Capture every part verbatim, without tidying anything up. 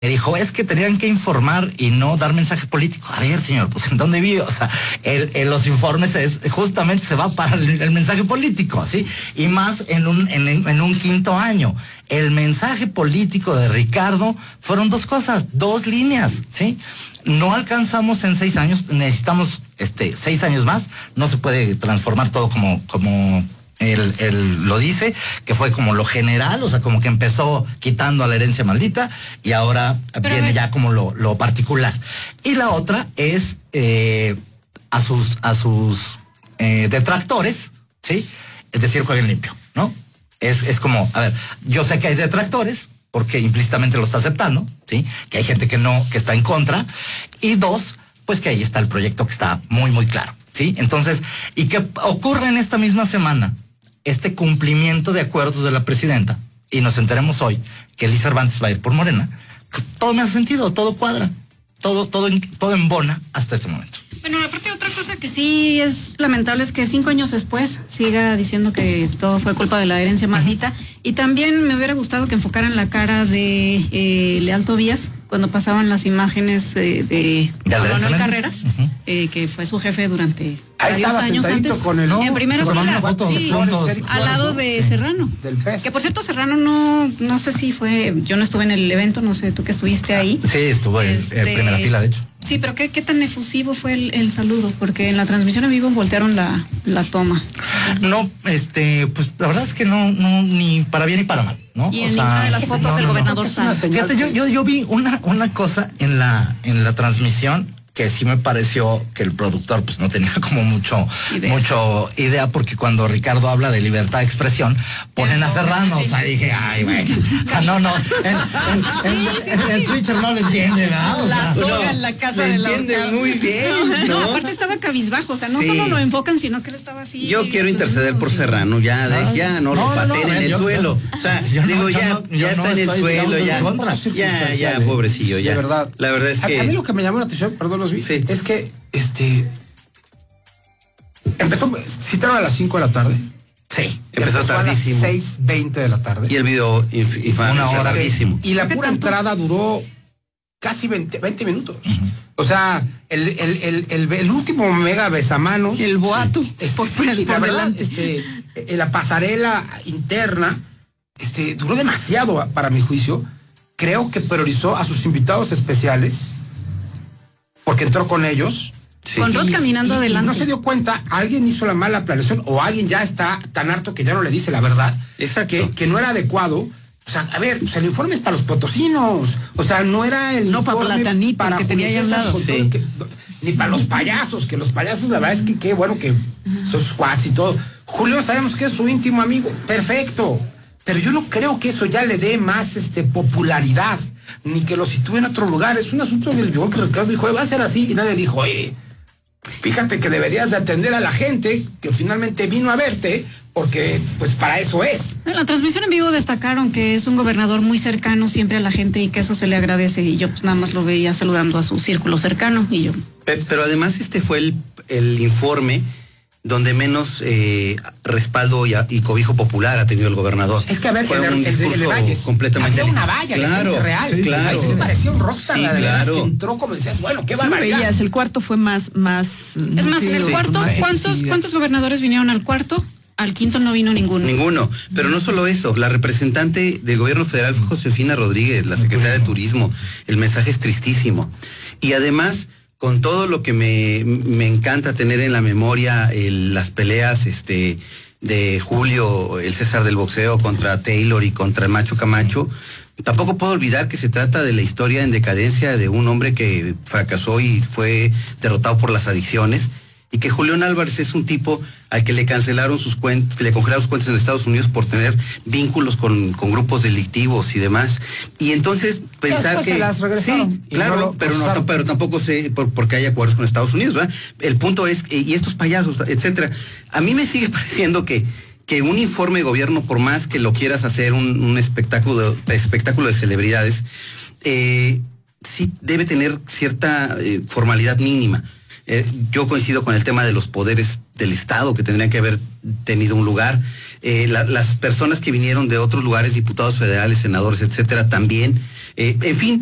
Me dijo, es que tenían que informar y no dar mensaje político. A ver, señor, pues ¿en dónde vive? O sea, el, el, los informes es, justamente se va para el, el mensaje político, ¿sí? Y más en un, en, en un quinto año. El mensaje político de Ricardo fueron dos cosas, dos líneas, ¿sí? No alcanzamos en seis años, necesitamos este seis años más. No se puede transformar todo como, como Él, él lo dice, que fue como lo general, o sea, como que empezó quitando a la herencia maldita y ahora Pero viene ya como lo, lo particular. Y la otra es eh, a sus, a sus eh, detractores, ¿sí? Es decir, jueguen limpio, ¿no? Es, es como, a ver, yo sé que hay detractores, porque implícitamente lo está aceptando, ¿sí? Que hay gente que no, que está en contra. Y dos, pues que ahí está el proyecto que está muy, muy claro, ¿sí? Entonces, ¿y qué ocurre en esta misma semana? Este cumplimiento de acuerdos de la presidenta, y nos enteremos hoy que Liz Cervantes va a ir por Morena, todo me hace sentido, todo cuadra, todo, todo, todo embona hasta este momento. Bueno, aparte otra cosa que sí es lamentable es que cinco años después siga diciendo que todo fue culpa de la herencia maldita. Uh-huh. Y también me hubiera gustado que enfocaran la cara de eh, Leal Tobías cuando pasaban las imágenes eh, de Manuel Carreras, uh-huh. eh, que fue su jefe durante Ahí varios años antes. Con el, en primera fila, sí, flores, al lado de Serrano. Del pez. Que por cierto, Serrano no, no sé si fue, yo no estuve en el evento, no sé, tú que estuviste ahí. Sí, estuvo este, en primera fila, de hecho. Sí, pero qué, qué tan efusivo fue el, el saludo, porque en la transmisión en vivo voltearon la, la toma. No, este, pues la verdad es que no, no, ni para bien ni para mal, ¿no? Y en ninguna de las fotos no, del no, gobernador no. Sal. Fíjate, yo, yo, yo vi una, una cosa en la, en la transmisión que sí me pareció que el productor pues no tenía como mucho idea. mucho idea, porque cuando Ricardo habla de libertad de expresión ponen a Serrano, sí. O sea, dije, ay, bueno, o sea, no, no, el, el, el, sí, sí, el, el switcher no lo entiende, ¿verdad? O la sea, soga en la casa lo de la entiende orcada. muy bien, ¿no? No, aparte estaba cabizbajo, o sea, no sí. solo lo enfocan, sino que él estaba así. Yo quiero interceder por Serrano, ya, de, ya, no, no lo pateen no, no, en el yo, suelo, yo, o sea, yo digo, no, ya, no, ya está no en el suelo, ya, ya, ya, pobrecillo, ya. De verdad. La verdad es que... A mí lo que me llamó la atención, perdón, los vi, sí. es que este empezó, citaron a las cinco de la tarde. Sí, empezó, empezó tardísimo. A las seis veinte de la tarde. Y el video y una hora tardísimo. Y la pura entrada duró casi veinte, veinte minutos. Uh-huh. O sea, el, el, el, el, el último mega besamanos. El boato. Este, por sí, la verdad, este, la pasarela interna este, duró demasiado para mi juicio. Creo que priorizó a sus invitados especiales porque entró con ellos. Sí. Con Rod caminando y, adelante. Y no se dio cuenta, alguien hizo la mala planeación o alguien ya está tan harto que ya no le dice la verdad. Exacto. Que, que no era adecuado. O sea, a ver, pues el informe es para los potosinos. O sea, no era el no informe para Platanito, para que tenía ya hablado. Sí. Que, ni para los payasos, que los payasos la verdad es que qué bueno que uh-huh. son squats y todo. Julio sabemos que es su íntimo amigo, perfecto. Pero yo no creo que eso ya le dé más este popularidad, ni que lo sitúe en otro lugar. Es un asunto del que Ricardo dijo, va a ser así, y nadie dijo, oye, fíjate que deberías de atender a la gente que finalmente vino a verte, porque pues para eso es. En la transmisión en vivo destacaron que es un gobernador muy cercano siempre a la gente y que eso se le agradece, y yo pues nada más lo veía saludando a su círculo cercano, y yo. Pero, pero además este fue el, el informe donde menos eh, respaldo y, y cobijo popular ha tenido el gobernador. Es que a ver, fue el, un el, discurso el, el Valles, completamente había una valla, claro, real, sí, claro. Ahí sí parecía un rockstar, sí, la de claro. que entró como decías, bueno, qué sí, barbaridad. Veías, el cuarto fue más, más. Es más, en el cuarto, ¿cuántos, cuántos gobernadores vinieron al cuarto? Al quinto no vino ninguno. Ninguno. Pero no solo eso, la representante del gobierno federal fue Josefina Rodríguez, la secretaria de Turismo. El mensaje es tristísimo. Y además, con todo lo que me, me encanta tener en la memoria, el, las peleas este, de Julio, el César del boxeo contra Taylor y contra el Macho Camacho, tampoco puedo olvidar que se trata de la historia en decadencia de un hombre que fracasó y fue derrotado por las adicciones, y que Julián Álvarez es un tipo al que le cancelaron sus cuentas, que le congelaron sus cuentas en Estados Unidos por tener vínculos con, con grupos delictivos y demás. Y entonces pensar que... Se las regresaron. Sí, claro, no lo, pero, no, pero tampoco sé por, por qué hay acuerdos con Estados Unidos, ¿verdad? El punto es, y estos payasos, etcétera. A mí me sigue pareciendo que que un informe de gobierno, por más que lo quieras hacer un, un espectáculo, espectáculo de celebridades, eh, sí debe tener cierta eh, formalidad mínima. Eh, yo coincido con el tema de los poderes del Estado que tendrían que haber tenido un lugar. Eh, la, las personas que vinieron de otros lugares, diputados federales, senadores, etcétera, también. Eh, en fin,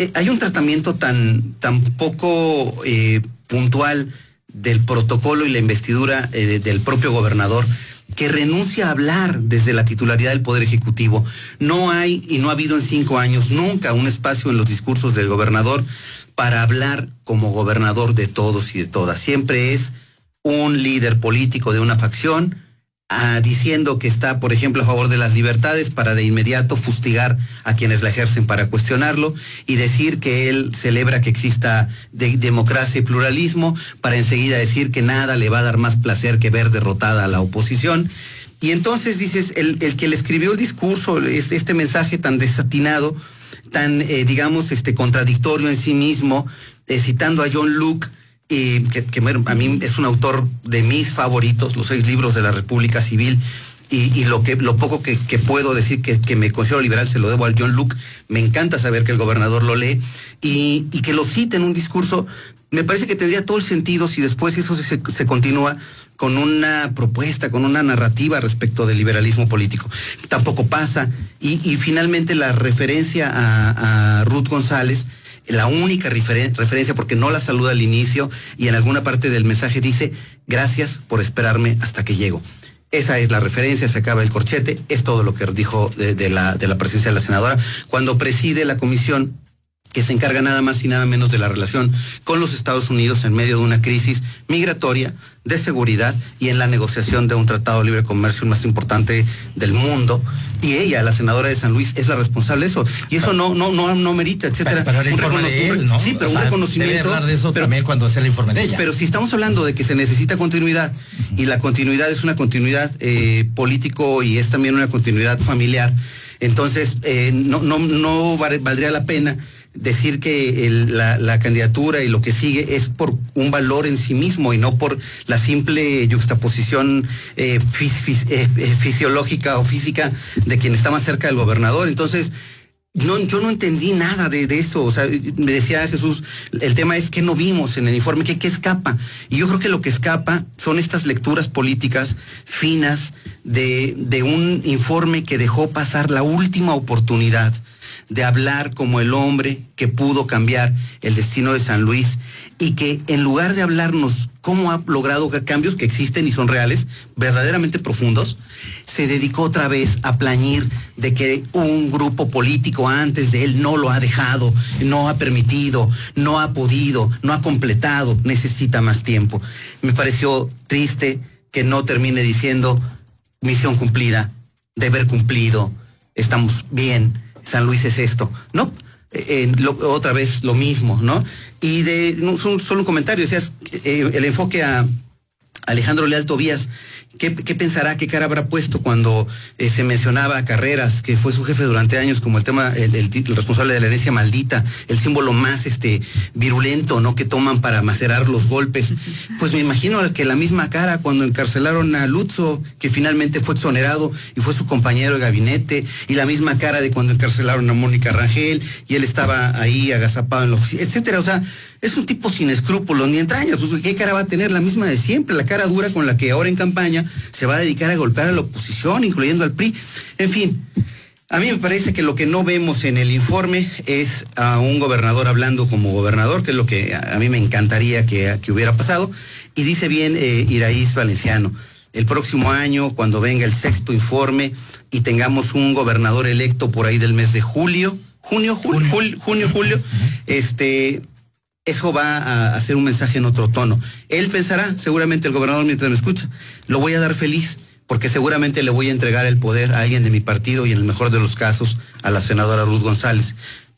eh, hay un tratamiento tan, tan poco eh, puntual del protocolo y la investidura eh, del propio gobernador, que renuncia a hablar desde la titularidad del Poder Ejecutivo. No hay y no ha habido en cinco años nunca un espacio en los discursos del gobernador para hablar como gobernador de todos y de todas. Siempre es un líder político de una facción ah, diciendo que está, por ejemplo, a favor de las libertades para de inmediato fustigar a quienes la ejercen para cuestionarlo y decir que él celebra que exista de democracia y pluralismo para enseguida decir que nada le va a dar más placer que ver derrotada a la oposición. Y entonces dices, el, el que le escribió el discurso, este, este mensaje tan desatinado, tan, eh, digamos, este contradictorio en sí mismo, eh, citando a John Locke, eh, que, que bueno, a mí es un autor de mis favoritos, los seis libros de la República Civil, y, y lo que lo poco que, que puedo decir que, que me considero liberal se lo debo al John Locke. Me encanta saber que el gobernador lo lee y, y que lo cite en un discurso. Me parece que tendría todo el sentido si después eso se, se continúa con una propuesta, con una narrativa respecto del liberalismo político. Tampoco pasa. Y, y finalmente la referencia a, a Ruth González, la única referen- referencia, porque no la saluda al inicio y en alguna parte del mensaje dice, gracias por esperarme hasta que llego. Esa es la referencia, se acaba el corchete, es todo lo que dijo de, de, la, de la presencia de la senadora, cuando preside la comisión que se encarga nada más y nada menos de la relación con los Estados Unidos en medio de una crisis migratoria, de seguridad y en la negociación de un tratado de libre comercio más importante del mundo. Y ella, la senadora de San Luis, es la responsable de eso. Y eso no no no no merita, etcétera. Pero, pero el un informe de él, ¿no? Sí, pero o un sea, reconocimiento. Debe hablar de eso pero, también cuando sea el informe de ella. Pero si estamos hablando de que se necesita continuidad, y la continuidad es una continuidad eh, político y es también una continuidad familiar, entonces eh, no, no, no valdría la pena decir que el, la, la candidatura y lo que sigue es por un valor en sí mismo y no por la simple yuxtaposición eh, fis, fis, eh, fisiológica o física de quien está más cerca del gobernador. Entonces, no, yo no entendí nada de, de eso. O sea, me decía Jesús, el tema es que no vimos en el informe, que, que escapa. Y yo creo que lo que escapa son estas lecturas políticas finas de, de un informe que dejó pasar la última oportunidad de hablar como el hombre que pudo cambiar el destino de San Luis y que en lugar de hablarnos cómo ha logrado cambios que existen y son reales, verdaderamente profundos, se dedicó otra vez a plañir de que un grupo político antes de él no lo ha dejado, no ha permitido, no ha podido, no ha completado, necesita más tiempo. Me pareció triste que no termine diciendo misión cumplida, deber cumplido, estamos bien, San Luis es esto, ¿no? Eh, lo, otra vez lo mismo, ¿no? Y de no, solo un comentario, decías, eh, el enfoque a Alejandro Leal Tobías, ¿qué, qué pensará, qué cara habrá puesto cuando eh, se mencionaba a Carreras, que fue su jefe durante años, como el tema, el, el, el responsable de la herencia maldita, el símbolo más este virulento, ¿no? Que toman para macerar los golpes? Pues me imagino que la misma cara cuando encarcelaron a Lutzo, que finalmente fue exonerado y fue su compañero de gabinete, y la misma cara de cuando encarcelaron a Mónica Rangel y él estaba ahí agazapado en la oficina, etcétera. O sea, es un tipo sin escrúpulos ni entrañas. ¿Qué cara va a tener? La misma de siempre, la cara dura con la que ahora en campaña se va a dedicar a golpear a la oposición, incluyendo al P R I. En fin, a mí me parece que lo que no vemos en el informe es a un gobernador hablando como gobernador, que es lo que a mí me encantaría que, que hubiera pasado. Y dice bien eh, Iraíz Valenciano, el próximo año, cuando venga el sexto informe y tengamos un gobernador electo por ahí del mes de julio, junio, julio, junio, junio, julio, este... eso va a hacer un mensaje en otro tono. Él pensará, seguramente el gobernador mientras me escucha, lo voy a dar feliz, porque seguramente le voy a entregar el poder a alguien de mi partido y en el mejor de los casos a la senadora Ruth González.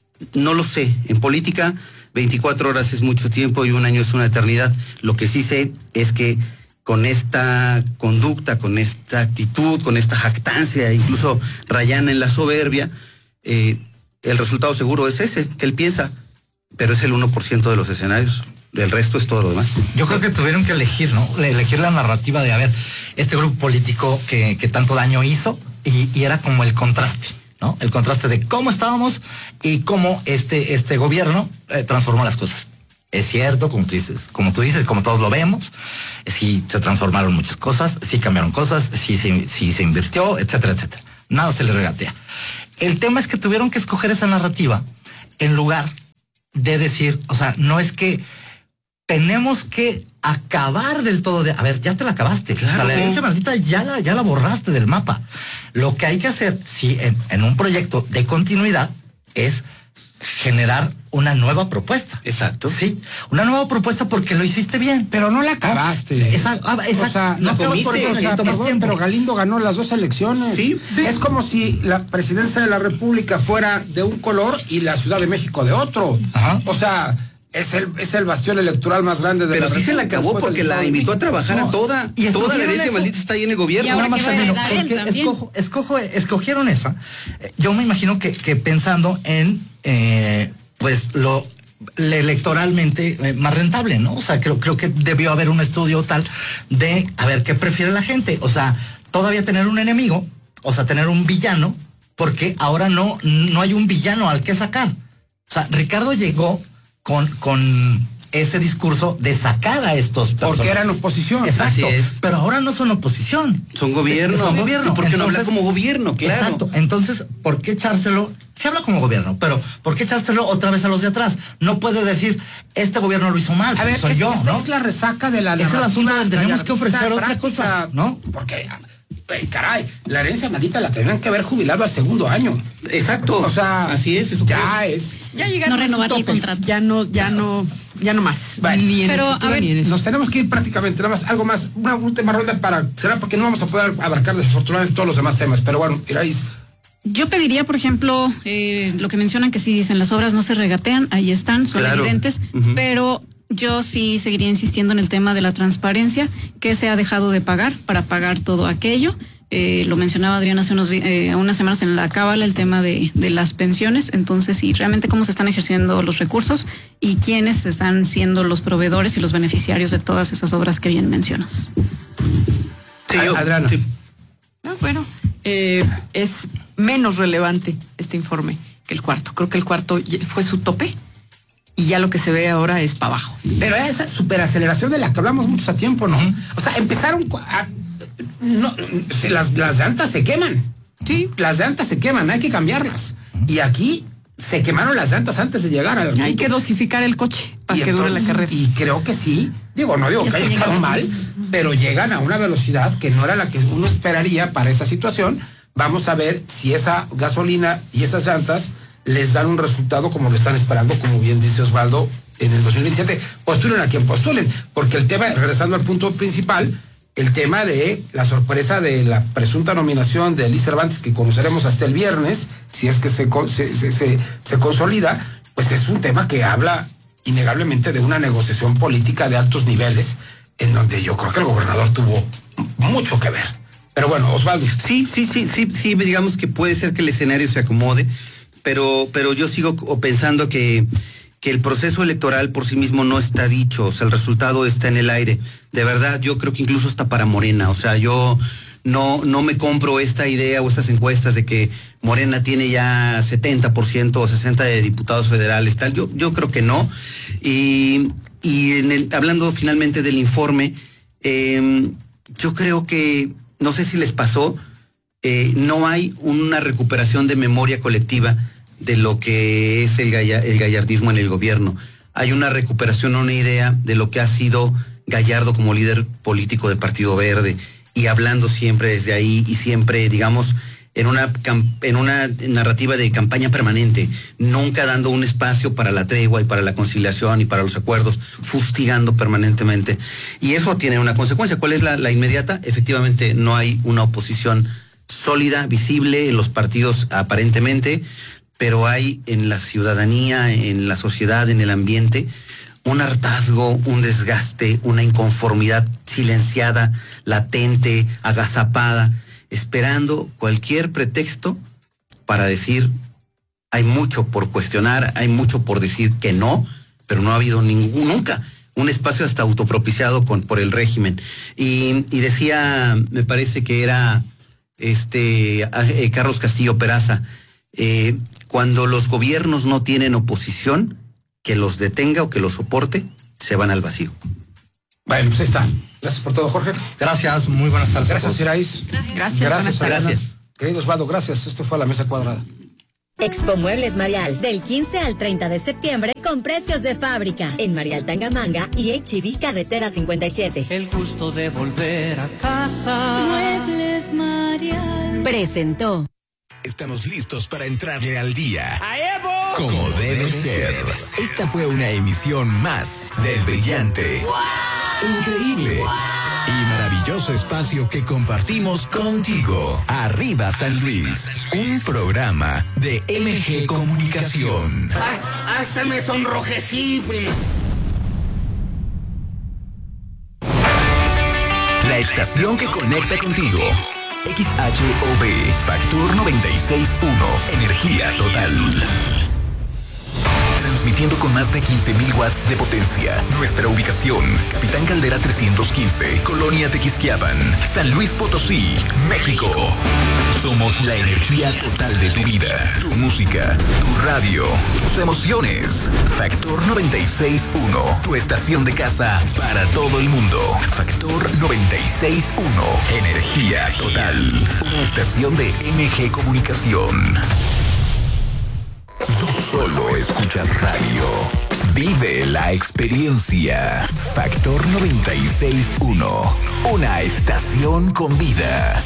No lo sé, en política veinticuatro horas es mucho tiempo y un año es una eternidad. Lo que sí sé es que con esta conducta, con esta actitud, con esta jactancia, incluso rayana en la soberbia, eh, el resultado seguro es ese, que él piensa, pero es el uno por ciento de los escenarios. El resto es todo lo demás. Yo creo que tuvieron que elegir, ¿no? Elegir la narrativa de, a ver, este grupo político que, que tanto daño hizo y, y era como el contraste, ¿no? El contraste de cómo estábamos y cómo este, este gobierno eh, transformó las cosas. Es cierto, como tú dices, como tú dices, como todos lo vemos, sí se transformaron muchas cosas, sí cambiaron cosas, sí, sí, sí se invirtió, etcétera, etcétera. Nada se le regatea. El tema es que tuvieron que escoger esa narrativa en lugar de decir, o sea, no es que tenemos que acabar del todo de, a ver, ya te la acabaste. Claro. O sea, la herencia maldita ya la, ya la borraste del mapa. Lo que hay que hacer, si en, en un proyecto de continuidad, es generar una nueva propuesta. Exacto. Sí, una nueva propuesta porque lo hiciste bien. Pero no la acabaste. Exacto. Ah, exacto. O sea, No la acabas comiste, por eso, o sea, tomas perdón, tiempo. pero Galindo ganó las dos elecciones. Sí, sí. Es como si la presidencia de la República fuera de un color y la Ciudad de México de otro. Ajá. O sea, es el, es el bastión electoral más grande de Pero la sí se la República, acabó después porque del la Estado de invitó a México. trabajar No, a toda. y Toda la escogieron herencia eso. maldita está ahí en el gobierno. Y ahora Nada más que va a termino, heredar él porque también. escojo, escojo, escogieron esa. Eh, Yo me imagino que, que pensando en, eh, pues, lo le- electoralmente eh, más rentable, ¿no? O sea, creo, creo que debió haber un estudio tal de, a ver, ¿qué prefiere la gente? O sea, todavía tener un enemigo, o sea, tener un villano, porque ahora no, no hay un villano al que sacar. O sea, Ricardo llegó con, con ese discurso de sacar a estos Porque personajes. eran oposición. Exacto, Así es. pero ahora no son oposición. Son gobierno. Son gobierno. ¿Y por qué no habla Entonces, como gobierno? Claro. Exacto. Entonces, ¿por qué echárselo? Se habla como gobierno, pero ¿por qué echárselo otra vez a los de atrás? No puede decir, este gobierno lo hizo mal, A ver, soy es, yo, esta ¿no? es la resaca de la Es el narrativa asunto donde tenemos que gallardista ofrecer otra práctica, cosa, ¿no? Porque, eh, caray, la herencia maldita la tendrían que haber jubilado al segundo año. Exacto. O sea, así es. Eso ya es. Ya llegaron No a su renovarle el tope. contrato. Ya no, ya no, ya no más. Bueno, ni en pero, el futuro, a ver, ni en eso. Nos tenemos que ir prácticamente, nada más, algo más, una última ronda para, será porque no vamos a poder abarcar desafortunadamente todos los demás temas, pero bueno, Iraíz. Yo pediría, por ejemplo, eh, lo que mencionan que si dicen las obras no se regatean, ahí están, son Claro. evidentes, Ujú. pero yo sí seguiría insistiendo en el tema de la transparencia, que se ha dejado de pagar para pagar todo aquello. Eh, lo mencionaba Adrián hace unos, di- eh, unas semanas en la cábala, el tema de, de las pensiones, entonces, y realmente cómo se están ejerciendo los recursos y quiénes están siendo los proveedores y los beneficiarios de todas esas obras que bien mencionas. Sí, yo- Adriana. sí. Ah, bueno, eh, es menos relevante este informe que el cuarto. Creo que el cuarto ya fue su tope y ya lo que se ve ahora es para abajo. Pero esa superaceleración de la que hablamos mucho a tiempo, ¿no? O sea, empezaron cu- a, no, se- las, las llantas se queman. Sí. Las llantas se queman, hay que cambiarlas. Y aquí se quemaron las llantas antes de llegar al Hay punto. que dosificar el coche para Y que dure la entonces- carrera. Y creo que sí. Digo, no digo Ya que haya está estado llegando. mal, pero llegan a una velocidad que no era la que uno esperaría para esta situación. Vamos a ver si esa gasolina y esas llantas les dan un resultado como lo están esperando, como bien dice Osvaldo, en el dos mil veintisiete. Postulen a quien postulen, porque el tema, regresando al punto principal, el tema de la sorpresa de la presunta nominación de Liz Cervantes, que conoceremos hasta el viernes, si es que se, co- se, se, se, se consolida, pues es un tema que habla innegablemente de una negociación política de altos niveles, en donde yo creo que el gobernador tuvo mucho que ver. Pero bueno, Osvaldo. Sí, sí, sí, sí, sí, digamos que puede ser que el escenario se acomode, pero, pero yo sigo co- pensando que, que el proceso electoral por sí mismo no está dicho, o sea, el resultado está en el aire. De verdad, yo creo que incluso está para Morena, o sea, yo no, no me compro esta idea o estas encuestas de que Morena tiene ya setenta por ciento o sesenta de diputados federales, tal, yo, yo creo que no. Y, y en el, hablando finalmente del informe, eh, yo creo que, no sé si les pasó, eh, no hay una recuperación de memoria colectiva de lo que es el, galla, el gallardismo en el gobierno. Hay una recuperación, una idea de lo que ha sido Gallardo como líder político del Partido Verde y hablando siempre desde ahí y siempre, digamos, en una, en una narrativa de campaña permanente, nunca dando un espacio para la tregua y para la conciliación y para los acuerdos, fustigando permanentemente. Y eso tiene una consecuencia. ¿Cuál es la, la inmediata? Efectivamente, no hay una oposición sólida, visible en los partidos aparentemente, pero hay en la ciudadanía, en la sociedad, en el ambiente, un hartazgo, un desgaste, una inconformidad silenciada, latente, agazapada, esperando cualquier pretexto para decir, hay mucho por cuestionar, hay mucho por decir que no, pero no ha habido ningún, nunca, un espacio hasta autopropiciado con, por el régimen. Y, y decía, me parece que era este eh, Carlos Castillo Peraza, eh, cuando los gobiernos no tienen oposición, que los detenga o que los soporte, se van al vacío. Bueno, pues ahí está. Gracias por todo, Jorge. Gracias, muy buenas tardes. Gracias, Iraíz. Gracias. Gracias. Gracias, buenas tardes. Adriana. Gracias. Querido Osvaldo, gracias. Esto fue a La Mesa Cuadrada. Expo Muebles Marial, del quince al treinta de septiembre, con precios de fábrica. En Marial Tangamanga y H E B Carretera cincuenta y siete. El gusto de volver a casa. Muebles Marial presentó. Estamos listos para entrarle al día. Como debe ser. Esta fue una emisión más del brillante, increíble y maravilloso espacio que compartimos contigo. Arriba San Luis, un programa de M G Comunicación. Ah, hasta me sonrojecí, primo. La estación que conecta contigo. X H O B, Factor noventa y seis punto uno, energía total. Transmitiendo con más de quince mil watts de potencia. Nuestra ubicación, Capitán Caldera trescientos quince, Colonia Tequisquiapan, San Luis Potosí, México. Somos la energía total de tu vida, tu música, tu radio, tus emociones. Factor noventa y seis punto uno, tu estación de casa para todo el mundo. Factor noventa y seis punto uno, energía total. Una estación de M G Comunicación. No solo escuchas radio, vive la experiencia. Factor noventa y seis punto uno, una estación con vida.